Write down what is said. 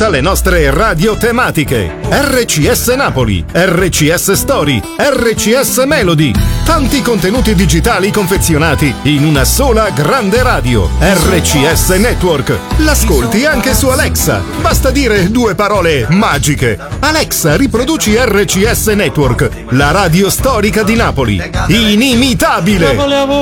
tutte le nostre radio tematiche. RCS Napoli, RCS Story, RCS Melody. Tanti contenuti digitali confezionati in una sola grande radio. RCS Network. L'ascolti anche su Alexa. Basta dire 2 parole magiche. Alexa, riproduci RCS Network, la radio storica di Napoli. Inimitabile!